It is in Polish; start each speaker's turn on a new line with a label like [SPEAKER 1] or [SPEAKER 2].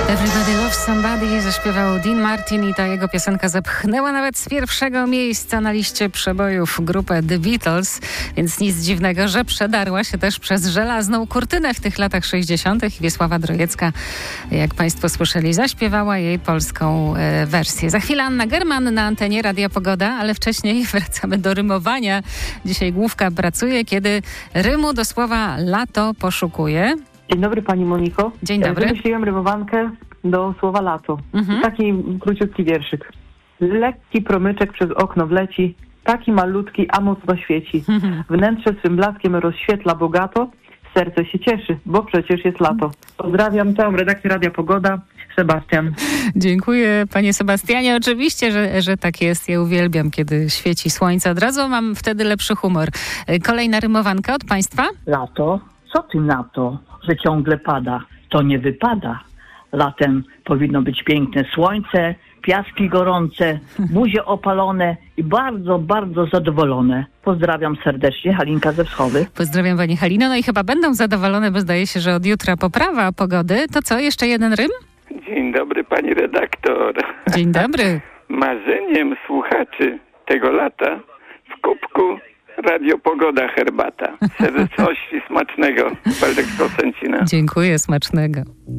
[SPEAKER 1] Everybody Loves Somebody zaśpiewał Dean Martin i ta jego piosenka zepchnęła nawet z pierwszego miejsca na liście przebojów grupę The Beatles, więc nic dziwnego, że przedarła się też przez żelazną kurtynę w tych latach 60. i Wiesława Drojecka, jak Państwo słyszeli, zaśpiewała jej polską wersję. Za chwilę Anna German na antenie Radia Pogoda, ale wcześniej wracamy do rymowania. Dzisiaj Główka pracuje, kiedy rymu do słowa lato poszukuje.
[SPEAKER 2] Dzień dobry Pani Moniko.
[SPEAKER 1] Dzień dobry.
[SPEAKER 2] Wymyśliłem rymowankę do słowa lato. Taki króciutki wierszyk. Lekki promyczek przez okno wleci, taki malutki, a mocno świeci. Wnętrze swym blaskiem rozświetla bogato, serce się cieszy, bo przecież jest lato. Pozdrawiam całą redakcję Radia Pogoda. Sebastian.
[SPEAKER 1] Dziękuję Panie Sebastianie. Oczywiście, że tak jest. Ja uwielbiam, kiedy świeci słońce. Od razu mam wtedy lepszy humor. Kolejna rymowanka od Państwa.
[SPEAKER 3] Lato? Co ty na to, że ciągle pada? To nie wypada. Latem powinno być piękne słońce, piaski gorące, buzie opalone i bardzo, bardzo zadowolone. Pozdrawiam serdecznie, Halinka ze Wschowy.
[SPEAKER 1] Pozdrawiam Pani Halino. No i chyba będą zadowolone, bo zdaje się, że od jutra poprawa pogody. To co, jeszcze jeden rym?
[SPEAKER 4] Dzień dobry Pani redaktor.
[SPEAKER 1] Dzień dobry.
[SPEAKER 4] Marzeniem słuchaczy tego lata w kubku Radio Pogoda herbata. Serdecznie smacznego. Waldek z Ossęcina.
[SPEAKER 1] Dziękuję, smacznego.